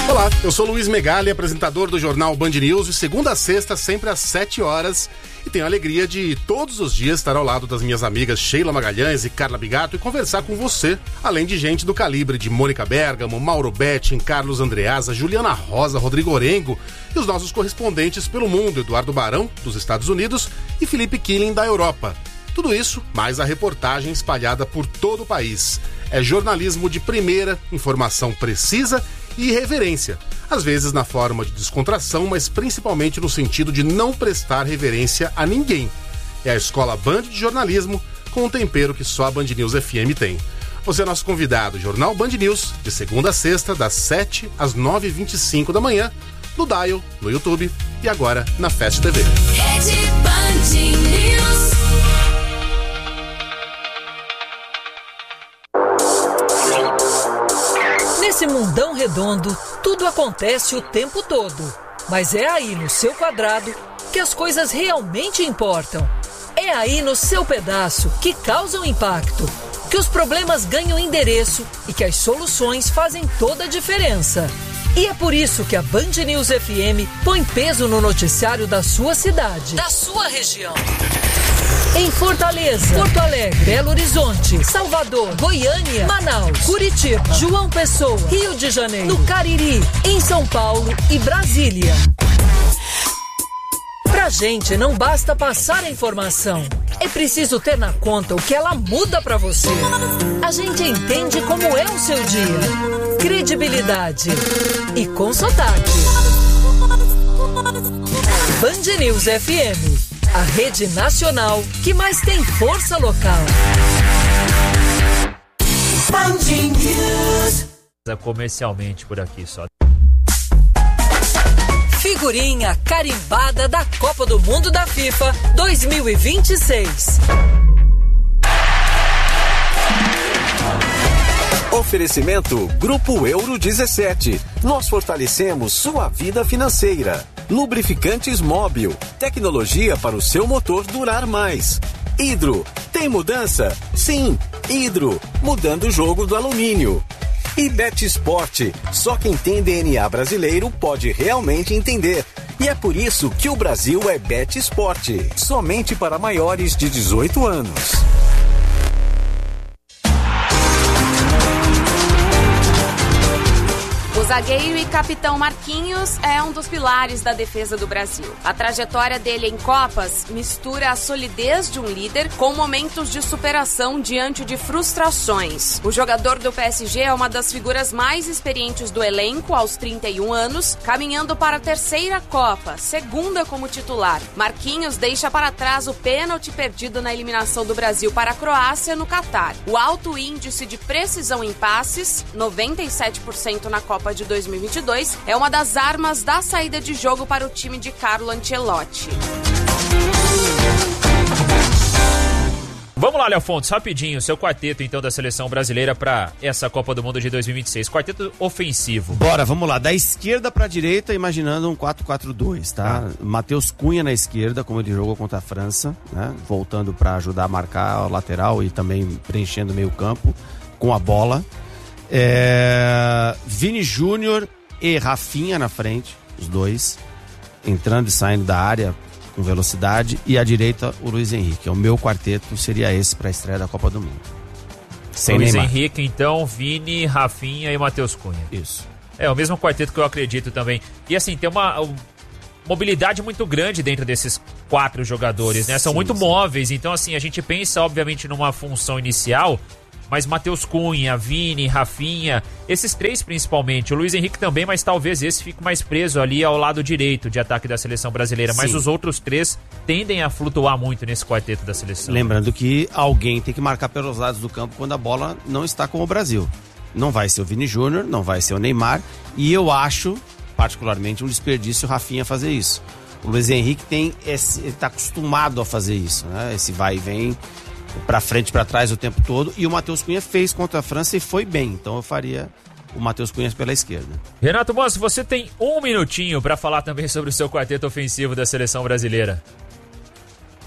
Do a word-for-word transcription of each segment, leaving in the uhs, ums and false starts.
Olá, eu sou Luiz Megali, apresentador do jornal Band News, de segunda a sexta, sempre às sete horas. E tenho a alegria de todos os dias estar ao lado das minhas amigas Sheila Magalhães e Carla Bigato e conversar com você, além de gente do calibre de Mônica Bergamo, Mauro Betting, Carlos Andreasa, Juliana Rosa, Rodrigo Orengo e os nossos correspondentes pelo mundo, Eduardo Barão, dos Estados Unidos, e Felipe Killing, da Europa. Tudo isso, mais a reportagem espalhada por todo o país. É jornalismo de primeira, informação precisa e irreverência. Às vezes na forma de descontração, mas principalmente no sentido de não prestar reverência a ninguém. É a Escola Band de Jornalismo, com um tempero que só a Band News F M tem. Você é nosso convidado, Jornal Band News, de segunda a sexta, das sete às nove e vinte e cinco da manhã, no Dial, no YouTube e agora na Fast T V. Rede Band News. Nesse mundão redondo, tudo acontece o tempo todo. Mas é aí no seu quadrado que as coisas realmente importam. É aí no seu pedaço que causam impacto, que os problemas ganham endereço e que as soluções fazem toda a diferença. E é por isso que a Band News F M põe peso no noticiário da sua cidade, da sua região. Em Fortaleza, Porto Alegre, Belo Horizonte, Salvador, Goiânia, Manaus, Curitiba, João Pessoa, Rio de Janeiro, no Cariri, em São Paulo e Brasília. Pra gente não basta passar a informação, é preciso ter na conta o que ela muda pra você. A gente entende como é o seu dia. Credibilidade e com sotaque. Band News F M, a rede nacional que mais tem força local. Band News. Comercialmente por aqui só. Figurinha carimbada da Copa do Mundo da FIFA dois mil e vinte e seis. Oferecimento Grupo Euro dezessete. Nós fortalecemos sua vida financeira. Lubrificantes Móbil. Tecnologia para o seu motor durar mais. Hidro. Tem mudança? Sim. Hidro. Mudando o jogo do alumínio. E Bet Sport. Só quem tem D N A brasileiro pode realmente entender. E é por isso que o Brasil é Bet Sport. Somente para maiores de dezoito anos. O zagueiro e capitão Marquinhos é um dos pilares da defesa do Brasil. A trajetória dele em Copas mistura a solidez de um líder com momentos de superação diante de frustrações. O jogador do P S G é uma das figuras mais experientes do elenco aos trinta e um anos, caminhando para a terceira Copa, segunda como titular. Marquinhos deixa para trás o pênalti perdido na eliminação do Brasil para a Croácia no Catar. O alto índice de precisão em passes, noventa e sete por cento na Copa de dois mil e vinte e dois, é uma das armas da saída de jogo para o time de Carlo Ancelotti. Vamos lá, Léo Fontes, rapidinho, seu quarteto então da seleção brasileira para essa Copa do Mundo de dois mil e vinte e seis, quarteto ofensivo. Bora, vamos lá, da esquerda pra direita, imaginando um quatro quatro dois, tá? Ah. Matheus Cunha na esquerda, como ele jogou contra a França, né? Voltando pra ajudar a marcar o lateral e também preenchendo o meio campo com a bola. É... Vini Júnior e Rafinha na frente, os dois, entrando e saindo da área com velocidade, e à direita o Luiz Henrique. O meu quarteto seria esse para a estreia da Copa do Mundo. Sem Luiz Neymar. Henrique, então, Vini, Rafinha e Matheus Cunha. Isso. É o mesmo quarteto que eu acredito também. E assim, tem uma um, mobilidade muito grande dentro desses quatro jogadores, né? São sim, muito sim. móveis, então assim, a gente pensa obviamente numa função inicial, mas Matheus Cunha, Vini, Rafinha, esses três principalmente, o Luiz Henrique também, mas talvez esse fique mais preso ali ao lado direito de ataque da seleção brasileira, mas Sim. os outros três tendem a flutuar muito nesse quarteto da seleção. Lembrando que alguém tem que marcar pelos lados do campo quando a bola não está com o Brasil. Não vai ser o Vini Júnior, não vai ser o Neymar, e eu acho, particularmente, um desperdício o Rafinha fazer isso. O Luiz Henrique tem esse, ele está acostumado a fazer isso, né? Esse vai e vem pra frente e pra trás o tempo todo, e o Matheus Cunha fez contra a França e foi bem, então eu faria o Matheus Cunha pela esquerda. Renato Mosso, você tem um minutinho pra falar também sobre o seu quarteto ofensivo da seleção brasileira.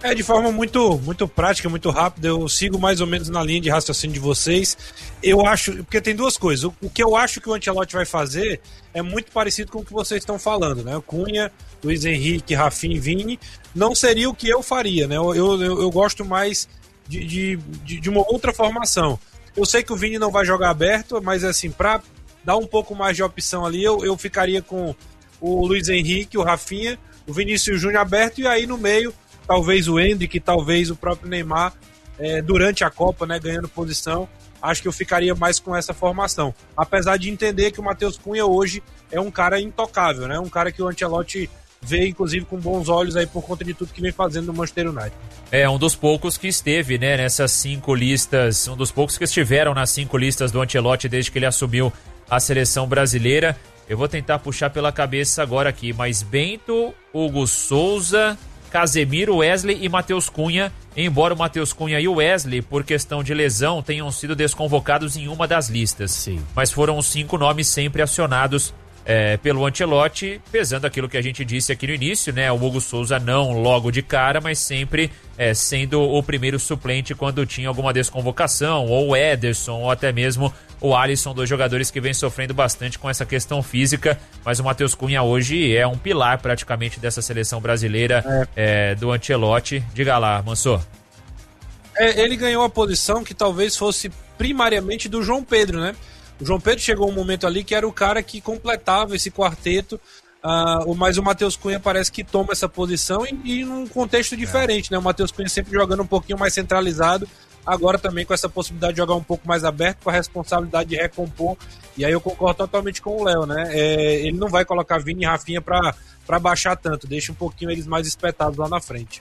É, de forma muito, muito prática, muito rápida, eu sigo mais ou menos na linha de raciocínio de vocês. Eu acho, porque tem duas coisas. O, o que eu acho que o Ancelotti vai fazer é muito parecido com o que vocês estão falando, né? O Cunha, Luiz Henrique, Rafinha e Vini, não seria o que eu faria, né? Eu, eu, eu gosto mais de, de, de, de uma outra formação. Eu sei que o Vini não vai jogar aberto, mas assim, pra dar um pouco mais de opção ali, eu, eu ficaria com o Luiz Henrique, o Rafinha, o Vinícius Júnior aberto, e aí no meio, talvez o Endrick, talvez o próprio Neymar, é, durante a Copa, né, ganhando posição. Acho que eu ficaria mais com essa formação. Apesar de entender que o Matheus Cunha hoje é um cara intocável, né? Um cara que o Ancelotti vê, inclusive, com bons olhos aí por conta de tudo que vem fazendo no Manchester United. É um dos poucos que esteve, né, nessas cinco listas, um dos poucos que estiveram nas cinco listas do Ancelotti desde que ele assumiu a seleção brasileira. Eu vou tentar puxar pela cabeça agora aqui, mas Bento, Hugo Souza, Casemiro, Wesley e Matheus Cunha, embora o Matheus Cunha e o Wesley, por questão de lesão, tenham sido desconvocados em uma das listas. Sim. Mas foram os cinco nomes sempre acionados é, pelo Ancelotti, pesando aquilo que a gente disse aqui no início, né? O Hugo Souza não logo de cara, mas sempre é, sendo o primeiro suplente quando tinha alguma desconvocação, ou o Ederson, ou até mesmo o Alisson, dois jogadores que vem sofrendo bastante com essa questão física, mas o Matheus Cunha hoje é um pilar praticamente dessa seleção brasileira é. É, do Ancelotti. Diga lá, Mansor. É, ele ganhou a posição que talvez fosse primariamente do João Pedro, né? O João Pedro chegou um momento ali que era o cara que completava esse quarteto, uh, mas o Matheus Cunha parece que toma essa posição e, e num contexto diferente, né? O Matheus Cunha sempre jogando um pouquinho mais centralizado, agora também com essa possibilidade de jogar um pouco mais aberto, com a responsabilidade de recompor, e aí eu concordo totalmente com o Léo, né? É, ele não vai colocar Vini e Rafinha pra, pra baixar tanto, deixa um pouquinho eles mais espetados lá na frente.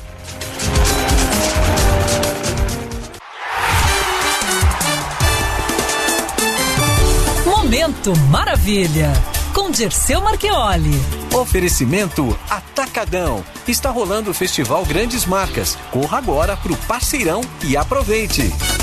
Momento Maravilha, com Dirceu Marchioli. Oferecimento Atacadão. Está rolando o Festival Grandes Marcas. Corra agora pro Parceirão e aproveite.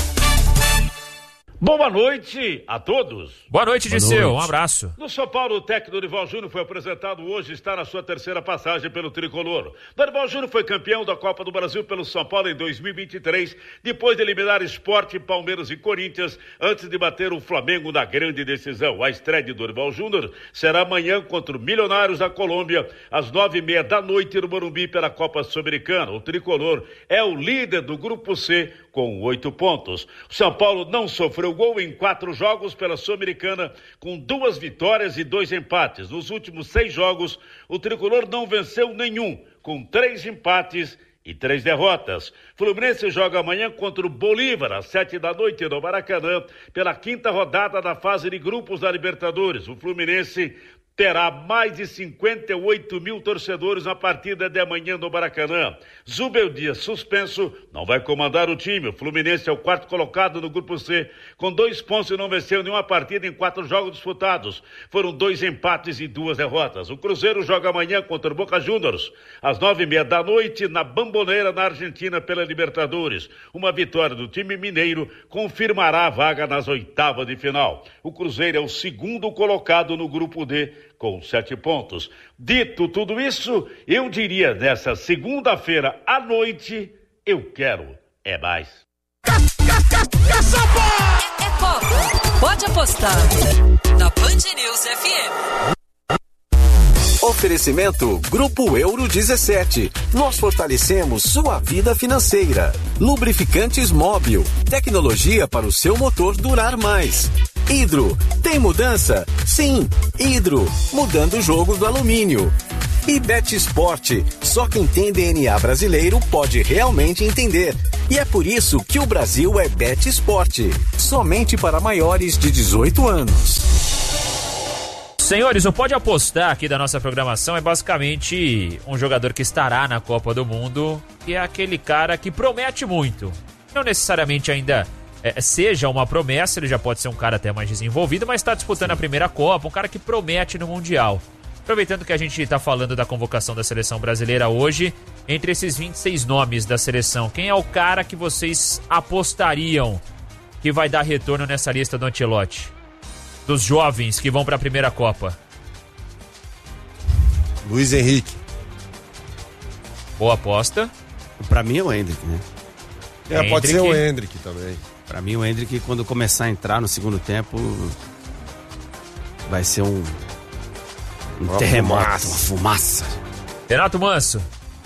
Boa noite a todos. Boa noite, Dirceu. Um abraço. No São Paulo, o técnico Dorival Júnior foi apresentado hoje e está na sua terceira passagem pelo Tricolor. Dorival Júnior foi campeão da Copa do Brasil pelo São Paulo em dois mil e vinte e três, depois de eliminar Sport, Palmeiras e Corinthians, antes de bater o Flamengo na grande decisão. A estreia de Dorival Júnior será amanhã contra o Milionários da Colômbia, às nove e meia da noite no Morumbi pela Copa Sul-Americana. O Tricolor é o líder do Grupo C com oito pontos. O São Paulo não sofreu gol em quatro jogos pela Sul-Americana, com duas vitórias e dois empates. Nos últimos seis jogos, o Tricolor não venceu nenhum, com três empates e três derrotas. Fluminense joga amanhã contra o Bolívar, às sete da noite no Maracanã, pela quinta rodada da fase de grupos da Libertadores. O Fluminense terá mais de cinquenta e oito mil torcedores na partida de amanhã no Maracanã. Zubeldia, suspenso, não vai comandar o time. O Fluminense é o quarto colocado no Grupo C, com dois pontos e não venceu nenhuma partida em quatro jogos disputados. Foram dois empates e duas derrotas. O Cruzeiro joga amanhã contra o Boca Juniors, às nove e meia da noite, na Bombonera, na Argentina, pela Libertadores. Uma vitória do time mineiro confirmará a vaga nas oitavas de final. O Cruzeiro é o segundo colocado no Grupo D, com sete pontos. Dito tudo isso, eu diria nessa segunda-feira à noite, eu quero é mais. É Copa. Pode apostar. Na Band News F M. Oferecimento Grupo Euro dezessete. Nós fortalecemos sua vida financeira. Lubrificantes Móbil. Tecnologia para o seu motor durar mais. Hidro. Tem mudança? Sim. Hidro. Mudando o jogo do alumínio. E Bet Sport. Só quem tem D N A brasileiro pode realmente entender. E é por isso que o Brasil é Bet Sport. Somente para maiores de dezoito anos. Senhores, o Pode Apostar aqui da nossa programação é basicamente um jogador que estará na Copa do Mundo, que é aquele cara que promete muito. Não necessariamente ainda é, seja uma promessa, ele já pode ser um cara até mais desenvolvido, mas está disputando a primeira Copa, um cara que promete no Mundial. Aproveitando que a gente está falando da convocação da seleção brasileira hoje, entre esses vinte e seis nomes da seleção, quem é o cara que vocês apostariam que vai dar retorno nessa lista do Ancelotti? Dos jovens que vão para a primeira Copa. Luiz Henrique. Boa aposta. Pra mim é o Endrick, né? É, pode ser o Endrick também. Pra mim o Endrick, quando começar a entrar no segundo tempo, vai ser um, um uma terremoto, fumaça. uma fumaça. Renato Manso.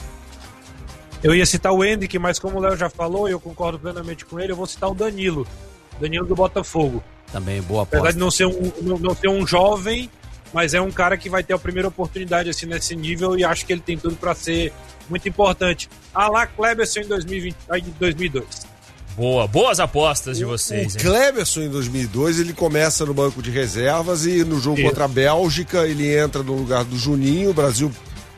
Eu ia citar o Endrick, mas como o Léo já falou, e eu concordo plenamente com ele, eu vou citar o Danilo. Danilo do Botafogo. Também boa aposta. Apesar de não ser, um, não, não ser um jovem, mas é um cara que vai ter a primeira oportunidade assim, nesse nível e acho que ele tem tudo para ser muito importante. A lá Kleberson em dois mil e vinte, em dois mil e dois. Boa, boas apostas de vocês. O hein? Kleberson em dois mil e dois, ele começa no banco de reservas e no jogo Isso. contra a Bélgica ele entra no lugar do Juninho. O Brasil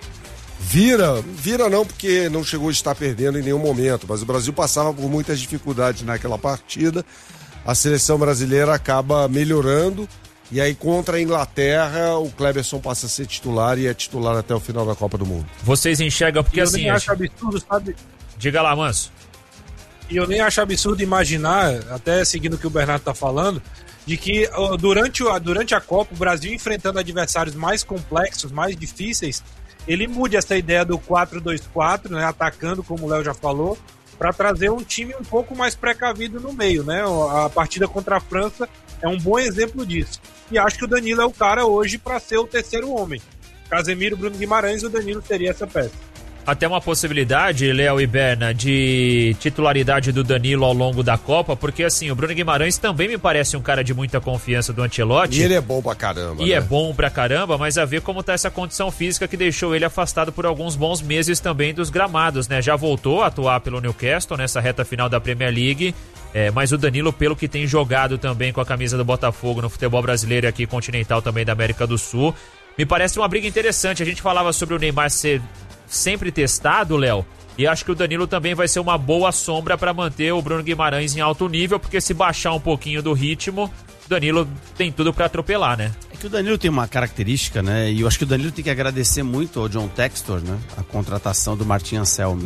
vira, vira não porque não chegou a estar perdendo em nenhum momento, mas o Brasil passava por muitas dificuldades naquela partida. A seleção brasileira acaba melhorando e aí contra a Inglaterra o Kleberson passa a ser titular e é titular até o final da Copa do Mundo. Vocês enxergam porque eu assim... nem acho absurdo, sabe? Diga lá, Manso. E eu nem acho absurdo imaginar, até seguindo o que o Bernardo tá falando, de que uh, durante, o, durante a Copa, o Brasil enfrentando adversários mais complexos, mais difíceis, ele mude essa ideia do quatro dois quatro, né, atacando, como o Léo já falou, para trazer um time um pouco mais precavido no meio, né? A partida contra a França é um bom exemplo disso. E acho que o Danilo é o cara hoje para ser o terceiro homem. Casemiro, Bruno Guimarães, o Danilo seria essa peça. Até uma possibilidade, Léo e Berna, de titularidade do Danilo ao longo da Copa, porque assim, o Bruno Guimarães também me parece um cara de muita confiança do Ancelotti. E ele é bom pra caramba, E né? é bom pra caramba, mas a ver como tá essa condição física que deixou ele afastado por alguns bons meses também dos gramados, né? Já voltou a atuar pelo Newcastle nessa reta final da Premier League, é, mas o Danilo, pelo que tem jogado também com a camisa do Botafogo no futebol brasileiro e aqui continental também da América do Sul, me parece uma briga interessante. A gente falava sobre o Neymar ser sempre testado, Léo, e acho que o Danilo também vai ser uma boa sombra para manter o Bruno Guimarães em alto nível, porque se baixar um pouquinho do ritmo, o Danilo tem tudo para atropelar, né? É que o Danilo tem uma característica, né? E eu acho que o Danilo tem que agradecer muito ao John Textor, né? A contratação do Martin Anselmi.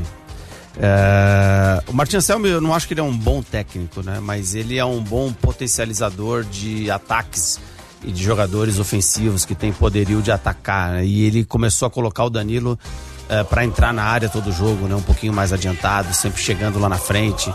É... O Martin Anselmi, eu não acho que ele é um bom técnico, né? Mas ele é um bom potencializador de ataques e de jogadores ofensivos que tem poderio de atacar, né? E ele começou a colocar o Danilo Uh, para entrar na área todo jogo, né? Um pouquinho mais adiantado, sempre chegando lá na frente.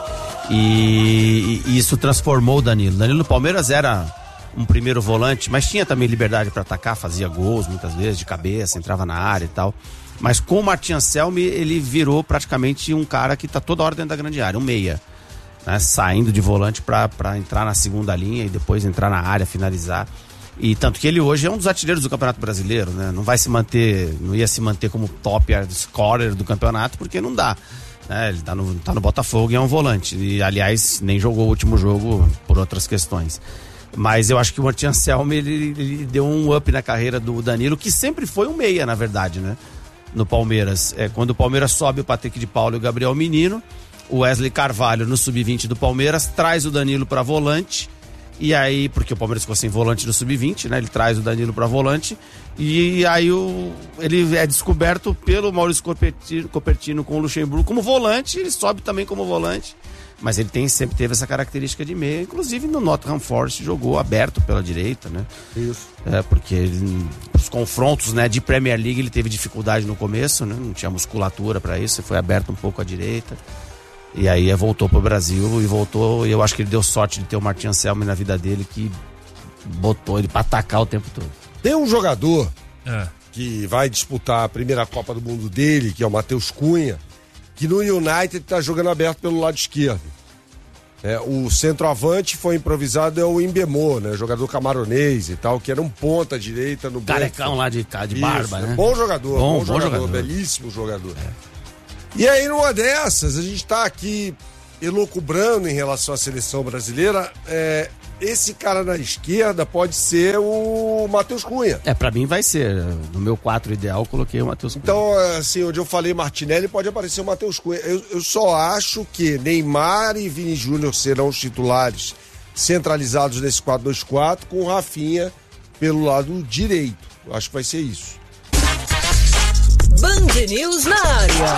E, e isso transformou o Danilo. Danilo no Palmeiras era um primeiro volante, mas tinha também liberdade para atacar, fazia gols muitas vezes de cabeça, entrava na área e tal. Mas com o Martin Anselmi, ele virou praticamente um cara que tá toda hora dentro da grande área, um meia, né? Saindo de volante para entrar na segunda linha e depois entrar na área, finalizar. E tanto que ele hoje é um dos artilheiros do Campeonato Brasileiro, né? Não vai se manter, não ia se manter como top scorer do campeonato, porque não dá, né? Ele tá no, tá no Botafogo e é um volante. E, aliás, nem jogou o último jogo por outras questões. Mas eu acho que o Martin Anselmi, ele, ele deu um up na carreira do Danilo, que sempre foi um meia, na verdade, né? No Palmeiras. É, quando o Palmeiras sobe o Patrick de Paulo e o Gabriel Menino, o Wesley Carvalho, no sub vinte do Palmeiras, traz o Danilo para volante. E aí, porque o Palmeiras ficou sem volante no sub vinte, né? Ele traz o Danilo para volante. E aí o, ele é descoberto pelo Maurício Copertino, Copertino com o Luxemburgo como volante. Ele sobe também como volante. Mas ele tem, sempre teve essa característica de meia. Inclusive no Nottingham Forest jogou aberto pela direita, né? Isso. É, porque ele, os confrontos, né, de Premier League ele teve dificuldade no começo, né? Não tinha musculatura para isso. Ele foi aberto um pouco à direita. E aí voltou pro Brasil e voltou, e eu acho que ele deu sorte de ter o Martin Anselmi na vida dele, que botou ele pra atacar o tempo todo. Tem um jogador É. que vai disputar a primeira Copa do Mundo dele, que é o Matheus Cunha, que no United tá jogando aberto pelo lado esquerdo. É, o centroavante foi improvisado, é o Imbemô, né? Jogador camaronês e tal, que era um ponta direita no Carecão lá de, de barba, Isso, né? Bom jogador, Bom, bom, bom jogador, jogador. belíssimo jogador. É. E aí, numa dessas, a gente tá aqui elucubrando em relação à seleção brasileira. É, esse cara na esquerda pode ser o Matheus Cunha. É, pra mim vai ser. No meu quatro ideal, eu coloquei o Matheus Cunha. Então, assim, onde eu falei Martinelli, pode aparecer o Matheus Cunha. Eu, eu só acho que Neymar e Vini Júnior serão os titulares centralizados nesse quatro dois quatro, com o Rafinha pelo lado direito. Eu acho que vai ser isso. Band News na área.